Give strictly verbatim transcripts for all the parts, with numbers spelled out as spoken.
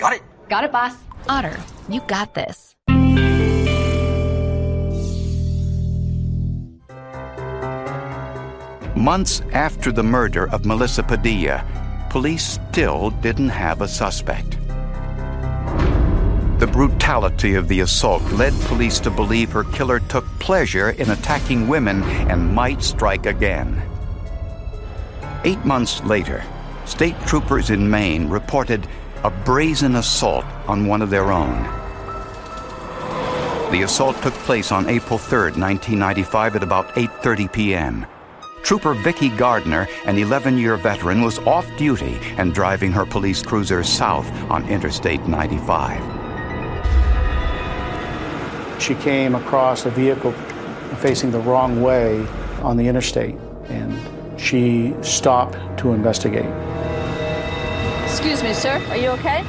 Got it. Got it, boss. Otter, you got this. Months after the murder of Melissa Padilla, police still didn't have a suspect. The brutality of the assault led police to believe her killer took pleasure in attacking women and might strike again. Eight months later, state troopers in Maine reported a brazen assault on one of their own. The assault took place on April third, nineteen ninety-five at about eight thirty p.m. Trooper Vicky Gardner, an eleven-year veteran, was off duty and driving her police cruiser south on Interstate ninety-five. She came across a vehicle facing the wrong way on the interstate, and she stopped to investigate. Excuse me, sir. Are you okay?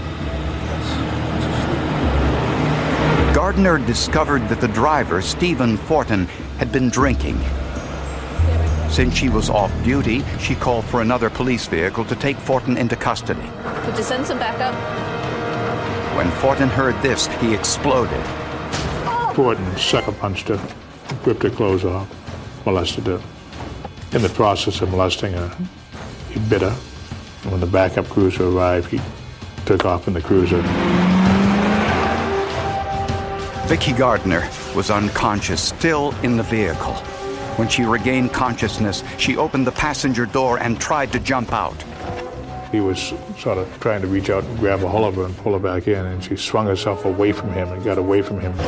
Gardner discovered that the driver, Stephen Fortin, had been drinking. Since she was off duty, she called for another police vehicle to take Fortin into custody. Could you send some backup? When Fortin heard this, he exploded. Fortin sucker punched her, ripped her clothes off, molested her. In the process of molesting her, he bit her. And when the backup cruiser arrived, he took off in the cruiser. Vicky Gardner was unconscious, still in the vehicle. When she regained consciousness, she opened the passenger door and tried to jump out. He was sort of trying to reach out and grab a hold of her and pull her back in, and she swung herself away from him and got away from him.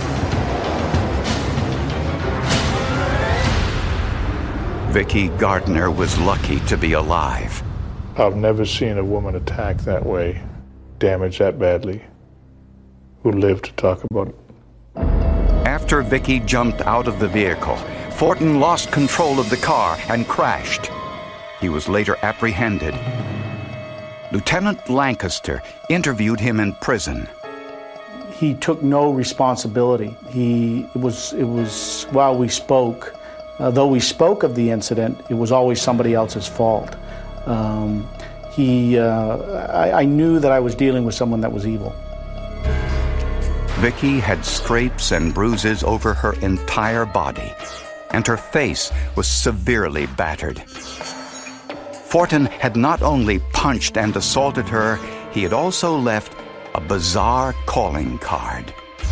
Vicky Gardner was lucky to be alive. I've never seen a woman attacked that way, damaged that badly, who lived to talk about it. After Vicky jumped out of the vehicle, Fortin lost control of the car and crashed. He was later apprehended. Lieutenant Lancaster interviewed him in prison. He took no responsibility. He it was it was while we spoke, uh, though we spoke of the incident, it was always somebody else's fault. Um, he uh, I, I knew that I was dealing with someone that was evil. Vicky had scrapes and bruises over her entire body, and her face was severely battered. Fortin had not only punched and assaulted her, he had also left a bizarre calling card.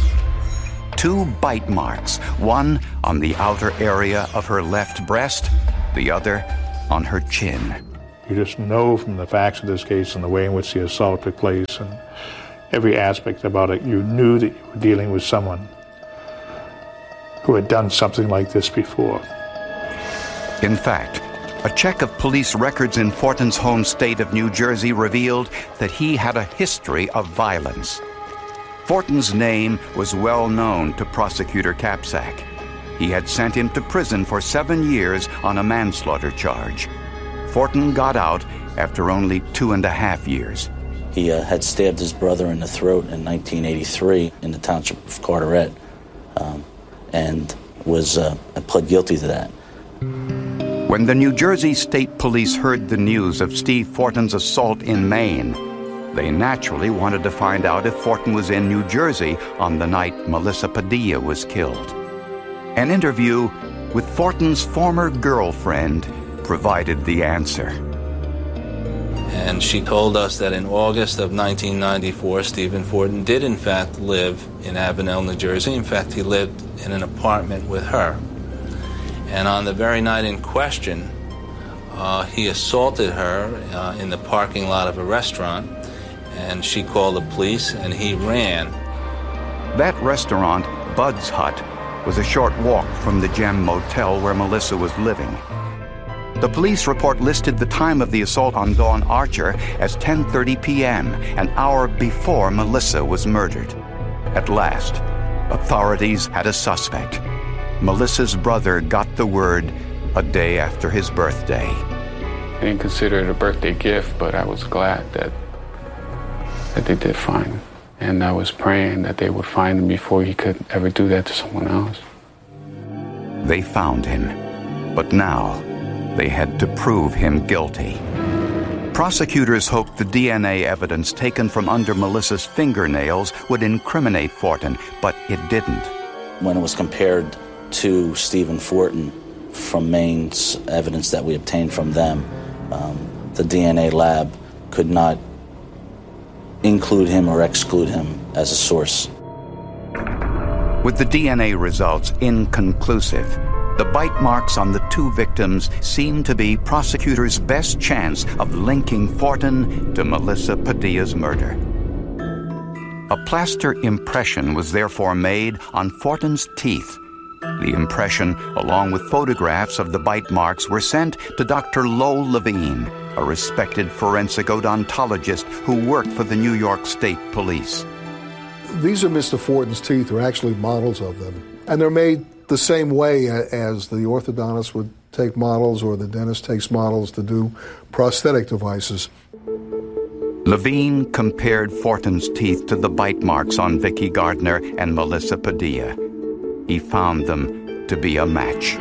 Two bite marks, one on the outer area of her left breast, the other on her chin. You just know from the facts of this case and the way in which the assault took place and every aspect about it, you knew that you were dealing with someone who had done something like this before. In fact, a check of police records in Fortin's home state of New Jersey revealed that he had a history of violence. Fortin's name was well known to Prosecutor Capsack. He had sent him to prison for seven years on a manslaughter charge. Fortin got out after only two and a half years. He uh, had stabbed his brother in the throat in nineteen eighty-three in the township of Carteret, um, and was uh, pled guilty to that. When the New Jersey State Police heard the news of Steve Fortin's assault in Maine, they naturally wanted to find out if Fortin was in New Jersey on the night Melissa Padilla was killed. An interview with Fortin's former girlfriend provided the answer. And she told us that in August of nineteen ninety-four, Stephen Fortin did in fact live in Avenel, New Jersey. In fact, he lived in an apartment with her. And on the very night in question, uh, he assaulted her uh, in the parking lot of a restaurant, and she called the police, and he ran. That restaurant, Bud's Hut, was a short walk from the Gem Motel where Melissa was living. The police report listed the time of the assault on Dawn Archer as ten thirty p.m., an hour before Melissa was murdered. At last, authorities had a suspect. Melissa's brother got the word a day after his birthday. I didn't consider it a birthday gift, but I was glad that that they did find him. And I was praying that they would find him before he could ever do that to someone else. They found him, but now they had to prove him guilty. Prosecutors hoped the D N A evidence taken from under Melissa's fingernails would incriminate Fortin, but it didn't. When it was compared to Stephen Fortin from Maine's evidence that we obtained from them, um, the D N A lab could not include him or exclude him as a source. With the D N A results inconclusive, the bite marks on the two victims seemed to be prosecutors' best chance of linking Fortin to Melissa Padilla's murder. A plaster impression was therefore made on Fortin's teeth. The impression, along with photographs of the bite marks, were sent to Doctor Lowell Levine, a respected forensic odontologist who worked for the New York State Police. These are Mister Fortin's teeth, or actually models of them. And they're made the same way as the orthodontist would take models or the dentist takes models to do prosthetic devices. Levine compared Fortin's teeth to the bite marks on Vicki Gardner and Melissa Padilla. He found them to be a match.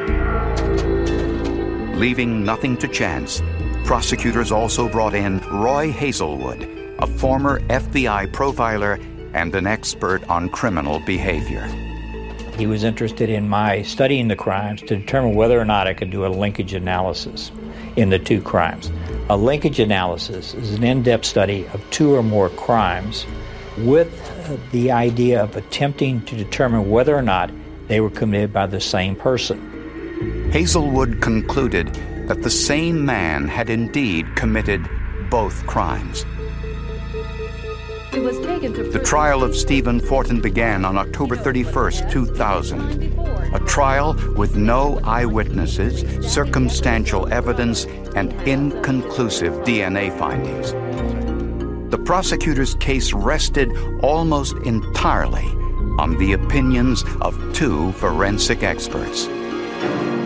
Leaving nothing to chance, prosecutors also brought in Roy Hazelwood, a former F B I profiler and an expert on criminal behavior. He was interested in my studying the crimes to determine whether or not I could do a linkage analysis in the two crimes. A linkage analysis is an in-depth study of two or more crimes with the idea of attempting to determine whether or not they were committed by the same person. Hazelwood concluded that the same man had indeed committed both crimes. He was taken to The trial of Stephen Fortin began on October thirty-first, two thousand. A trial with no eyewitnesses, circumstantial evidence, and inconclusive D N A findings. The prosecutor's case rested almost entirely on the opinions of two forensic experts.